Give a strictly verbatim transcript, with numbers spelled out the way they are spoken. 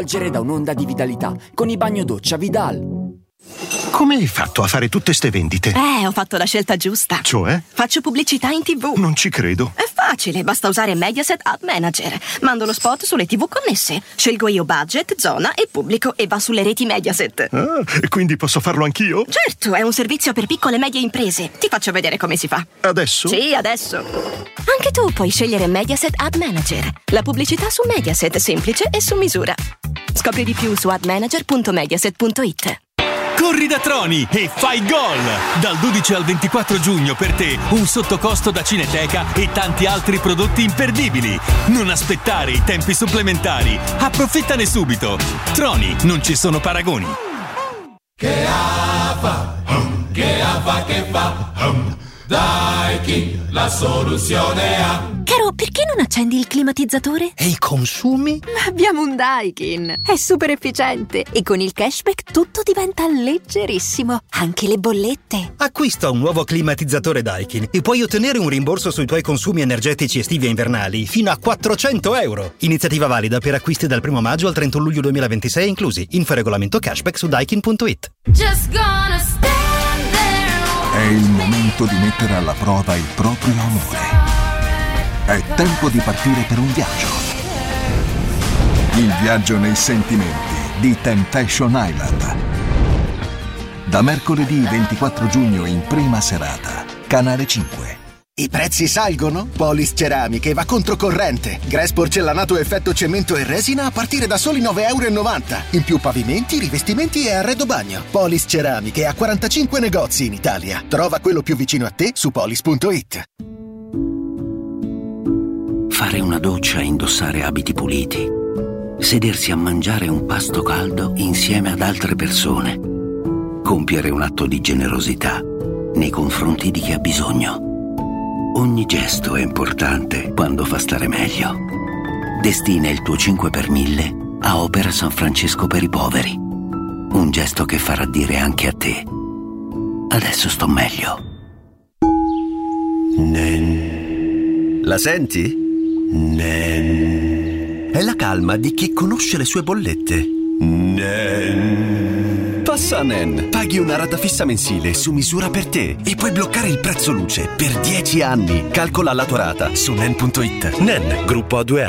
travolgere da un'onda di vitalità con i bagno doccia Vidal. Come hai fatto a fare tutte ste vendite? Eh, ho fatto la scelta giusta. Cioè? Faccio pubblicità in tivù. Non ci credo. È facile, basta usare Mediaset Ad Manager. Mando lo spot sulle tivù connesse. Scelgo io budget, zona e pubblico e va sulle reti Mediaset. Ah, e quindi posso farlo anch'io? Certo, è un servizio per piccole e medie imprese. Ti faccio vedere come si fa. Adesso? Sì, adesso. Anche tu puoi scegliere Mediaset Ad Manager. La pubblicità su Mediaset, semplice e su misura. Scopri di più su admanager punto mediaset punto it. Corri da Troni e fai gol! Dal dodici al ventiquattro giugno per te un sottocosto da Cineteca e tanti altri prodotti imperdibili. Non aspettare i tempi supplementari. Approfittane subito. Troni, non ci sono paragoni. Che fa, che fa, che fa, Daikin, la soluzione ha. Caro, perché non accendi il climatizzatore? E i consumi? Ma abbiamo un Daikin, è super efficiente e con il cashback tutto diventa leggerissimo, anche le bollette. Acquista un nuovo climatizzatore Daikin e puoi ottenere un rimborso sui tuoi consumi energetici estivi e invernali fino a quattrocento euro. Iniziativa valida per acquisti dal primo maggio al trentuno luglio duemilaventisei inclusi. Info regolamento cashback su daikin punto it. È il momento di mettere alla prova il proprio amore. È tempo di partire per un viaggio. Il viaggio nei sentimenti di Temptation Island. Da mercoledì ventiquattro giugno in prima serata, Canale cinque. I prezzi salgono? Polis Ceramiche va controcorrente. Grass porcellanato effetto cemento e resina a partire da soli nove virgola novanta euro. In più pavimenti, rivestimenti e arredo bagno. Polis Ceramiche ha quarantacinque negozi in Italia. Trova quello più vicino a te su polis punto it. Fare una doccia e indossare abiti puliti. Sedersi a mangiare un pasto caldo insieme ad altre persone. Compiere un atto di generosità nei confronti di chi ha bisogno. Ogni gesto è importante quando fa stare meglio. Destina il tuo cinque per mille a Opera San Francesco per i poveri. Un gesto che farà dire anche a te: adesso sto meglio. Nen. La senti? Nen. È la calma di chi conosce le sue bollette. Nen. Passa a Nen. Paghi una rata fissa mensile su misura per te e puoi bloccare il prezzo luce per dieci anni. Calcola la tua rata su nen punto it. Nen, gruppo A due A.